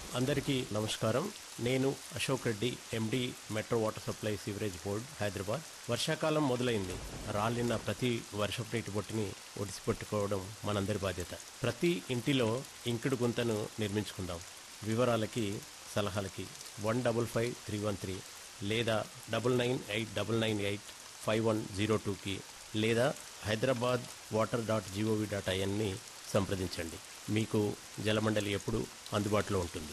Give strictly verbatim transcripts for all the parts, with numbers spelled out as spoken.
అందరికీ నమస్కారం. నేను అశోక్ రెడ్డి, ఎండి, metro water supply sewerage board, Hyderabad. వర్షాకాలం మొదలైంది. రాలిన ప్రతి వర్షపు నీటి బొట్టుని ఒడిసిపెట్టుకోవడం మనందరి బాధ్యత. ప్రతి ఇంటిలో ఇంకుడు గుంతను నిర్మించుకుందాం. వివరాలకి, సలహాలకి one double five three one three లేదా double nine eight double nine eight five one zero టూకి లేదా Hyderabad water dot GOV dot ఐఎన్ని సంప్రదించండి. మీకు జలమండలి ఎప్పుడు అందుబాటులో ఉంటుంది.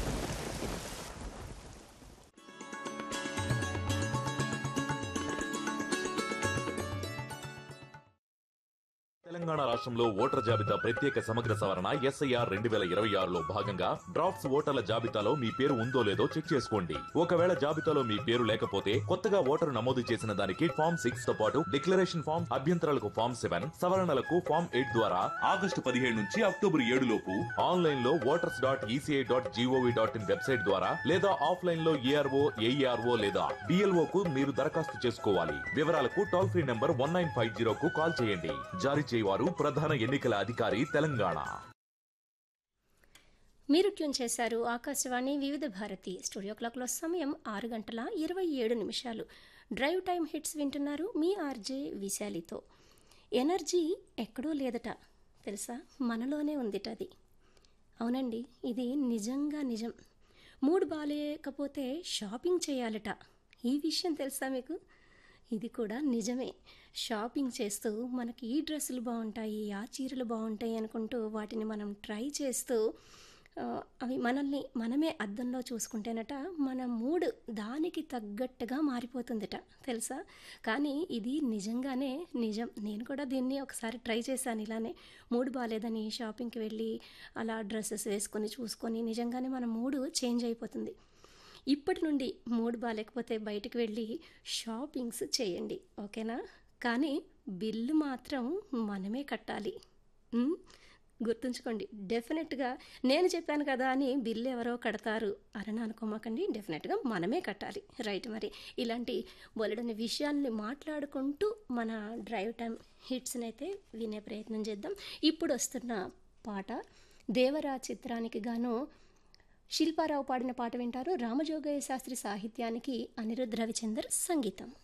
తెలంగాణ రాష్ట్రంలో ఓటర్ జాబితా ప్రత్యేక సమగ్ర సవరణ ఎస్ఐఆర్ రెండు వేల ఇరవై ఆరులో భాగంగా డ్రాఫ్ట్స్ ఓటర్ల జాబితాలో మీ పేరు ఉందో లేదో చెక్ చేసుకోండి. ఒకవేళ జాబితాలో మీ పేరు లేకపోతే కొత్తగా ఓటరు నమోదు చేసిన దానికి ఫామ్ సిక్స్ తో పాటు డిక్లరేషన్ ఫామ్, అభ్యంతరాలకు ఫామ్ సెవెన్, సవరణలకు ఫామ్ ఎయిట్ ద్వారా ఆగస్టు పదిహేడు నుంచి అక్టోబర్ ఏడు లోపు ఆన్లైన్ లో voters dot ECI dot GOV dot in website ద్వారా లేదా ఆఫ్లైన్ లో ఏఆర్ఓ, ఏఈఆర్ఓ లేదా బిఎల్ఓ కు మీరు దరఖాస్తు చేసుకోవాలి. వివరాలకు toll free number one nine five zero కు కాల్ చేయండి. జారీ వారు ప్రధాన ఎన్నికల అధికారి, తెలంగాణ. మీరు ట్యూన్ చేశారు ఆకాశవాణి వివిధ భారతి. స్టూడియో క్లాక్లో సమయం ఆరు గంటల ఇరవై ఏడు నిమిషాలు. డ్రైవ్ టైం హిట్స్ వింటున్నారు మీ ఆర్జే విశాలితో. ఎనర్జీ ఎక్కడో లేదట, తెలుసా? మనలోనే ఉందిట అది. అవునండి, ఇది నిజంగా నిజం. మూడ్ బాగాలేకపోతే షాపింగ్ చేయాలట. ఈ విషయం తెలుసా మీకు? ఇది కూడా నిజమే. షాపింగ్ చేస్తూ మనకి ఈ డ్రెస్సులు బాగుంటాయి, ఆ చీరలు బాగుంటాయి అనుకుంటూ వాటిని మనం ట్రై చేస్తూ అవి మనల్ని మనమే అద్దంలో చూసుకుంటేనట మన మూడ్ దానికి తగ్గట్టుగా మారిపోతుందట, తెలుసా? కానీ ఇది నిజంగానే నిజం. నేను కూడా దీన్ని ఒకసారి ట్రై చేశాను. ఇలానే మూడ్ బాగాలేదని షాపింగ్కి వెళ్ళి అలా డ్రెస్సెస్ వేసుకొని చూసుకొని నిజంగానే మన మూడ్ చేంజ్ అయిపోతుంది. ఇప్పటి నుండి మూడ్ బాగాలేకపోతే బయటికి వెళ్ళి షాపింగ్స్ చేయండి, ఓకేనా? కానీ బిల్లు మాత్రం మనమే కట్టాలి. గుర్తుంచుకోండి. డెఫినెట్గా నేను చెప్పాను కదా అని బిల్లు ఎవరో కడతారు అని అనుకోమాకండి. డెఫినెట్గా మనమే కట్టాలి, రైట్? మరి ఇలాంటి బోలెడని విషయాల్ని మాట్లాడుకుంటూ మన డ్రైవ్ టైం హిట్స్ని అయితే వినే ప్రయత్నం చేద్దాం. ఇప్పుడు వస్తున్న పాట దేవరా చిత్రానికి గాను శిల్పారావు పాడిన పాట వింటారు. రామజోగయ్య శాస్త్రి సాహిత్యానికి అనిరుద్ధ్ రవిచందర్ సంగీతం.